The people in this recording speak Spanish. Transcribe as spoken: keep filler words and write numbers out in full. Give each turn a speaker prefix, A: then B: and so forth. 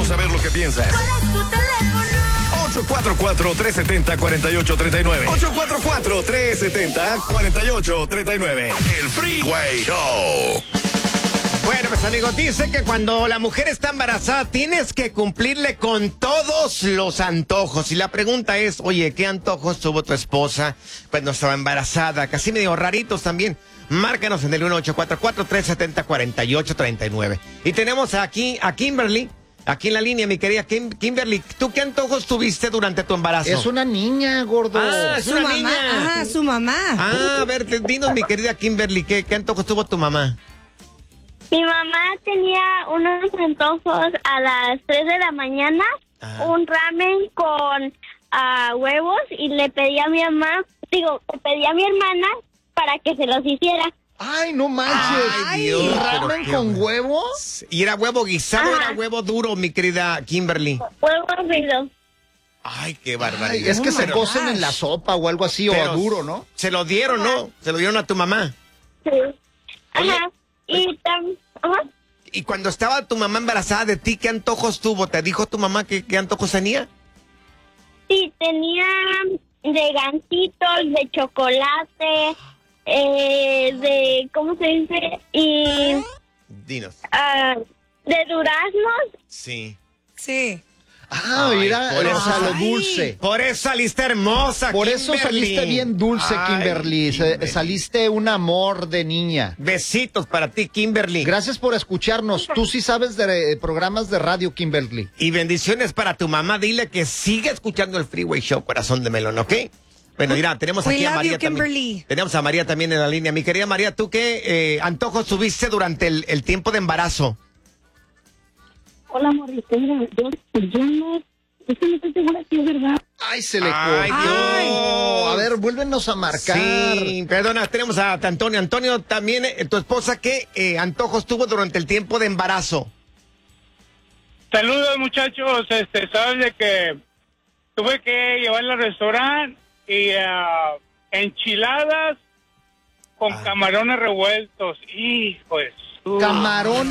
A: Queremos saber lo que piensas.
B: ¿Cuál es tu teléfono?
A: ocho cuatro cuatro, tres siete cero, cuatro ocho tres nueve. ocho cuatro cuatro, tres siete cero, cuatro ocho tres nueve. El Freeway Show.
C: Bueno, pues amigos, dice que cuando la mujer está embarazada tienes que cumplirle con todos los antojos. Y la pregunta es, oye, ¿qué antojos tuvo tu esposa cuando estaba embarazada? Casi medio raritos también. Márcanos en el uno ocho cuatro cuatro, tres siete cero, cuatro ocho tres nueve. Y tenemos aquí a Kimberly, aquí en la línea, mi querida Kim, Kimberly. ¿Tú qué antojos tuviste durante tu embarazo?
D: Es una niña, gordo.
C: Ah, es
E: Su
C: una
E: mamá,
C: niña.
E: ah, su mamá.
C: Ah, a ver, dinos, mi querida Kimberly, ¿qué, qué antojos tuvo tu mamá?
F: Mi mamá tenía unos antojos a las tres de la mañana,
C: Ajá.
F: un ramen con ah, huevos, y le pedí a mi mamá, digo, le pedí a mi hermana para que se los hiciera.
D: Ay, no manches.
C: Ay, Dios,
D: ¿Ramen
C: pero qué
D: con
C: bueno.
D: huevos?
C: ¿Y era huevo guisado o
F: Ajá.
C: era huevo duro, mi querida Kimberly?
F: Huevos fritos.
C: Ay, qué
D: Ay,
C: barbaridad.
D: es que
E: Oh
D: se
E: my
D: cocen
E: gosh.
D: en la sopa o algo así,
C: Pero
D: o duro, ¿no?
C: Se lo dieron, ¿no? Se lo dieron a tu mamá.
F: Sí.
C: Oye,
F: Ajá. Y tam- ajá.
C: Y cuando estaba tu mamá embarazada de ti, ¿qué antojos tuvo? ¿Te dijo tu mamá que, qué antojos tenía?
F: Sí, tenía de gansitos, de chocolate, eh, de, ¿cómo se dice? Y
C: Dinos.
F: ah, de duraznos.
C: Sí.
E: Sí.
D: Ah,
C: Ay,
D: mira,
C: por
D: o
C: eso-
D: sea, lo
E: Ay.
D: dulce.
C: Por eso saliste hermosa,
D: Por eso
C: Kimberly.
D: saliste bien dulce,
C: Ay,
D: Kimberly. Se-
C: Kimberly.
D: Saliste un amor de niña.
C: Besitos para ti, Kimberly.
D: Gracias por escucharnos. Tú sí sabes de eh, programas de radio, Kimberly.
C: Y bendiciones para tu mamá. Dile que siga escuchando el Freeway Show, corazón de melón, ¿ok? Bueno, mira, tenemos
E: We
C: aquí a
E: love
C: María
E: you,
C: también.
E: Kimberly.
C: Tenemos a María también en la línea. Mi querida María, ¿tú qué eh, antojos tuviste durante el, el tiempo de embarazo?
F: Hola, morrito. Mira, yo, yo no, es que no estoy segura si es verdad.
D: Ay, se le
C: Ay,
D: cortó.
C: Dios.
D: A ver, vuélvenos a marcar.
C: Sí, perdona, tenemos a Antonio. Antonio, también eh, tu esposa, ¿qué eh, antojos tuvo durante el tiempo de embarazo?
G: Saludos, muchachos. Este, sabes de que tuve que llevarla al restaurante y ah, enchiladas con
C: Ah.
G: camarones revueltos. Hijo de su-
D: Camarón